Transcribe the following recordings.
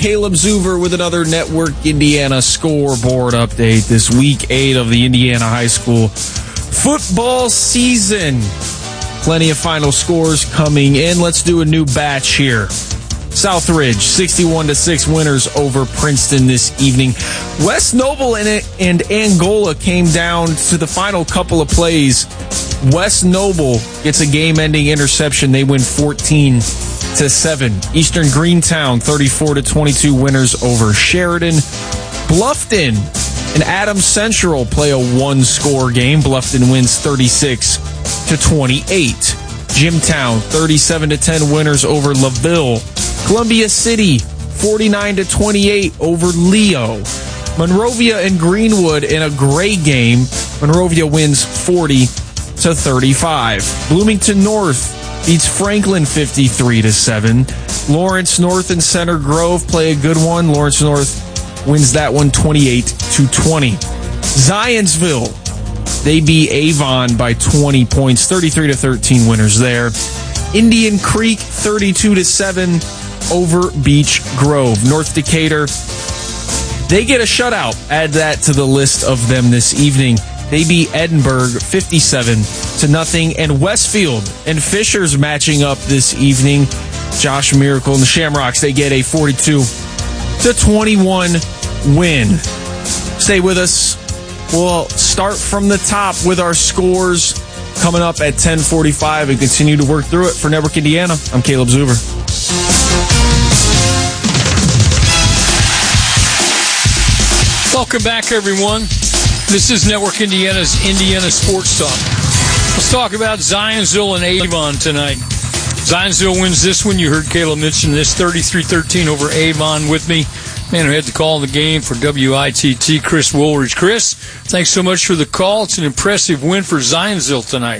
Caleb Zuber with another Network Indiana scoreboard update. This week 8 of the Indiana high school football season. Plenty of final scores coming in. Let's do a new batch here. Southridge, 61-6 winners over Princeton this evening. West Noble and Angola came down to the final couple of plays. West Noble gets a game-ending interception. They win 14-7. Eastern Greentown, 34-22 winners over Sheridan. Bluffton and Adams Central play a one-score game. Bluffton wins 36-28. Jimtown, 37-10 winners over LaVille. Columbia City, 49-28 over Leo. Monrovia and Greenwood in a great game. Monrovia wins 40-35. Bloomington North beats Franklin 53-7. Lawrence North and Center Grove play a good one. Lawrence North wins that one 28-20. Zionsville, they beat Avon by 20 points, 33-13 winners there. Indian Creek, 32-7 over Beech Grove. North Decatur, they get a shutout. Add that to the list of them this evening. They beat Edinburgh 57-0. And Westfield and Fishers matching up this evening. Josh Miracle and the Shamrocks, they get a 42-21 win. Stay with us. We'll start from the top with our scores coming up at 10:45 and continue to work through it. For Network Indiana, I'm Caleb Zuber. Welcome back, everyone. This is Network Indiana's Indiana Sports Talk. Let's talk about Zionsville and Avon tonight. Zionsville wins this one. You heard Caleb mention this, 33-13 over Avon. With me, man who had the call in the game for WITT, Chris Woolridge. Chris, thanks so much for the call. It's an impressive win for Zionsville tonight.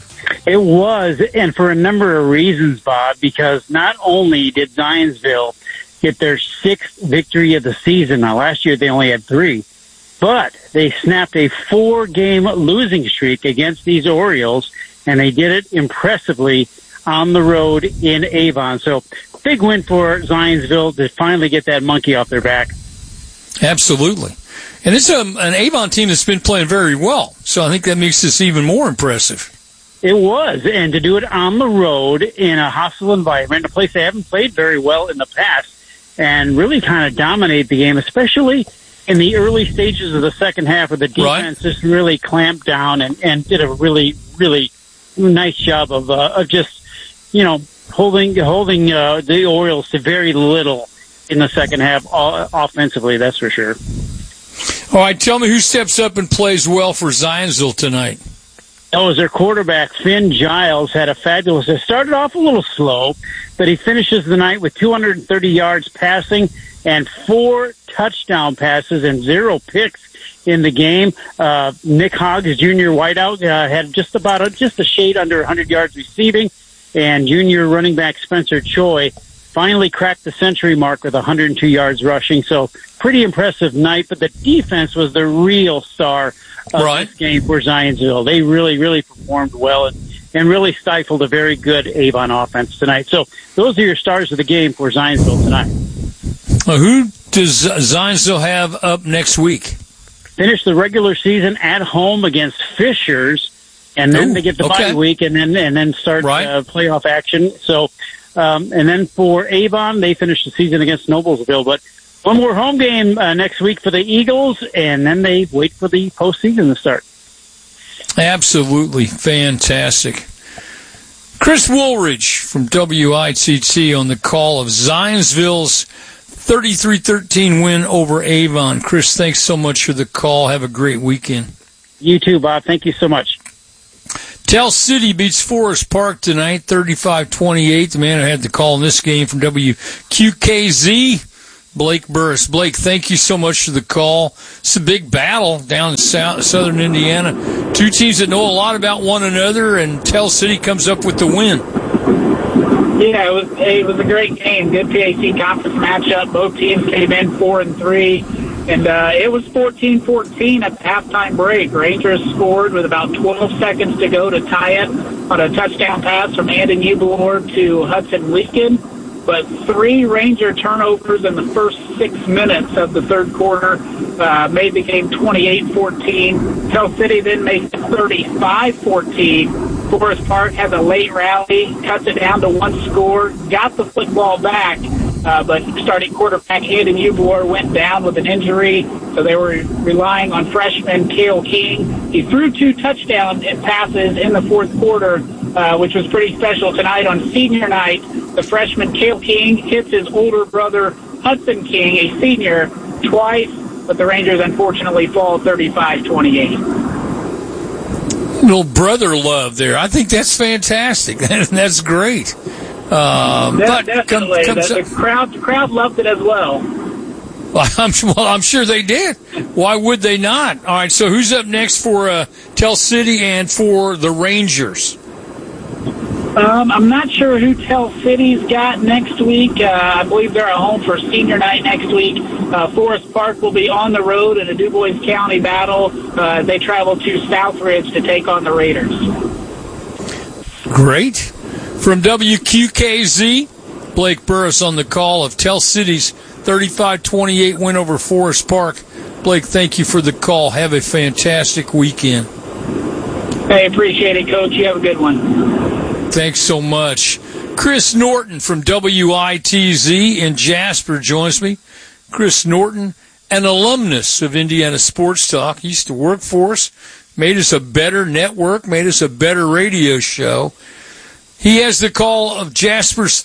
It was, and for a number of reasons, Bob, because not only did Zionsville get their 6th victory of the season. Now, last year they only had 3. But they snapped a 4-game losing streak against these Orioles, and they did it impressively on the road in Avon. So, big win for Zionsville to finally get that monkey off their back. Absolutely. And it's an Avon team that's been playing very well, so I think that makes this even more impressive. It was, and to do it on the road in a hostile environment, a place they haven't played very well in the past, and really kind of dominate the game, especially in the early stages of the second half where the defense just really clamped down and did a really, really nice job of just, holding the Orioles to very little in the second half offensively, that's for sure. All right, tell me who steps up and plays well for Zionsville tonight. That was their quarterback, Finn Giles, had a fabulous. It started off a little slow, but he finishes the night with 230 yards passing and 4 touchdown passes and 0 picks in the game. Nick Hoggs, junior wideout, had just a shade under 100 yards receiving, and junior running back Spencer Choi finally cracked the century mark with 102 yards rushing. So pretty impressive night, but the defense was the real star of this game for Zionsville. They really, really performed well and really stifled a very good Avon offense tonight. So those are your stars of the game for Zionsville tonight. Who does Zionsville have up next week? Finish the regular season at home against Fishers, and then they get the bye week, and then start playoff action. So, and then for Avon, they finish the season against Noblesville. But one more home game next week for the Eagles, and then they wait for the postseason to start. Absolutely fantastic. Chris Woolridge from WITT on the call of Zionsville's 33-13 win over Avon. Chris, thanks so much for the call. Have a great weekend. You too, Bob. Thank you so much. Tell City beats Forest Park tonight, 35-28. The man who had the call in this game from WQKZ, Blake Burris. Blake, thank you so much for the call. It's a big battle down in southern Indiana. Two teams that know a lot about one another, and Tell City comes up with the win. Yeah, it was a great game. Good PAC conference matchup. Both teams came in 4-3, and it was 14-14 at the halftime break. Rangers scored with about 12 seconds to go to tie it on a touchdown pass from Andon Ubelor to Hudson Leakin. but 3 Ranger turnovers in the first 6 minutes of the third quarter made the game 28-14. Tell City then made it 35-14. Forest Park has a late rally, cuts it down to 1 score, got the football back, but starting quarterback Hayden Ubor went down with an injury, so they were relying on freshman Cale King. He threw 2 touchdown passes in the fourth quarter, which was pretty special tonight on senior night. The freshman Cale King hits his older brother Hudson King, a senior, twice, but the Rangers unfortunately fall 35-28. Little brother love there. I think that's fantastic. That's great. Definitely. The crowd loved it as well. I'm sure they did. Why would they not? All right, so who's up next for Tell City and for the Rangers? I'm not sure who Tell City's got next week. I believe they're at home for senior night next week. Forest Park will be on the road in a Dubois County battle. They travel to Southridge to take on the Raiders. Great. From WQKZ, Blake Burris on the call of Tell City's 35-28 win over Forest Park. Blake, thank you for the call. Have a fantastic weekend. Hey, appreciate it, Coach. You have a good one. Thanks so much. Chris Norton from WITZ in Jasper joins me. Chris Norton, an alumnus of Indiana Sports Talk. He used to work for us, made us a better network, made us a better radio show. He has the call of Jasper's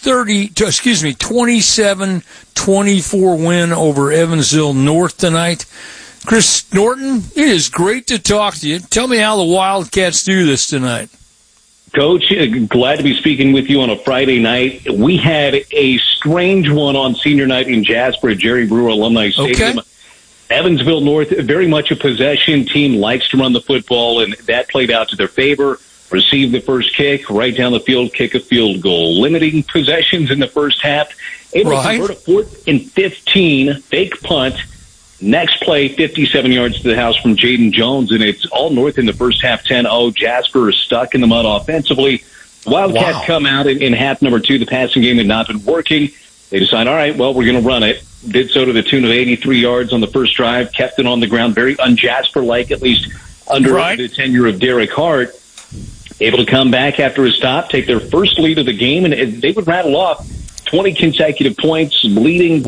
27-24 win over Evansville North tonight. Chris Norton, it is great to talk to you. Tell me how the Wildcats do this tonight. Coach, glad to be speaking with you on a Friday night. We had a strange one on senior night in Jasper at Jerry Brewer Alumni Stadium. Okay. Evansville North, very much a possession team, likes to run the football, and that played out to their favor. Received the first kick, right down the field, kick a field goal. Limiting possessions in the first half. Able to convert a 4th and 15, fake punt. Next play, 57 yards to the house from Jaden Jones, and it's all North in the first half, 10-0. Jasper is stuck in the mud offensively. Wildcats come out in half number 2. The passing game had not been working. They decide, all right, well, we're going to run it. Did so to the tune of 83 yards on the first drive, kept it on the ground, very un-Jasper-like, at least under the tenure of Derek Hart. Able to come back after a stop, take their first lead of the game, and they would rattle off 20 consecutive points, leading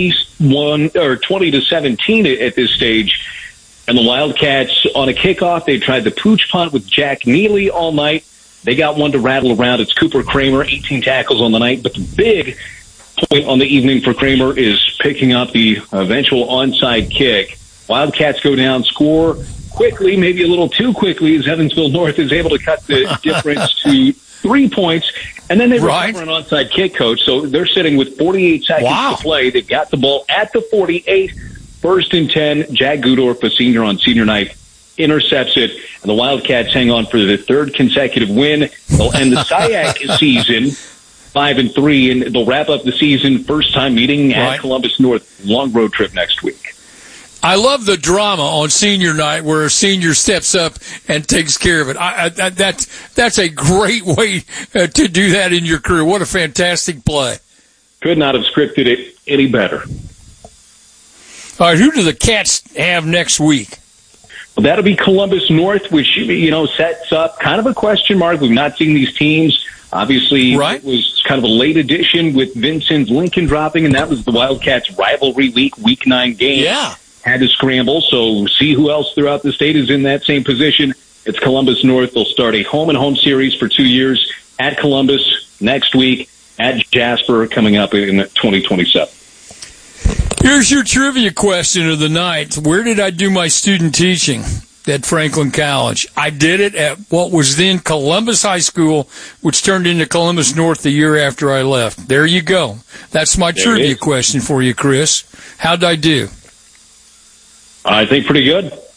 20-17 at this stage. And the Wildcats, on a kickoff, they tried the pooch punt with Jack Neely all night. They got one to rattle around. It's Cooper Kramer, 18 tackles on the night. But the big point on the evening for Kramer is picking up the eventual onside kick. Wildcats go down, score quickly, maybe a little too quickly, as Evansville North is able to cut the difference to 3 points. And then they recover an onside kick, Coach. So they're sitting with 48 seconds to play. They've got the ball at the 48. 1st and 10. Jack Gudorf, a senior on senior night, intercepts it. And the Wildcats hang on for the 3rd consecutive win. They'll end the SIAC season 5-3, and they'll wrap up the season first time meeting at Columbus North. Long road trip next week. I love the drama on senior night where a senior steps up and takes care of it. That's a great way to do that in your career. What a fantastic play. Could not have scripted it any better. All right, who do the Cats have next week? Well, that'll be Columbus North, which, sets up kind of a question mark. We've not seen these teams. Obviously, it was kind of a late addition with Vincent's Lincoln dropping, and that was the Wildcats' rivalry week 9 game. Yeah. Had to scramble, so see who else throughout the state is in that same position. It's Columbus North. They'll start a home-and-home series for 2 years at Columbus next week, at Jasper coming up in 2027. Here's your trivia question of the night. Where did I do my student teaching? At Franklin College. I did it at what was then Columbus High School, which turned into Columbus North the year after I left. There you go. That's my trivia question for you, Chris. How'd I do? I think pretty good.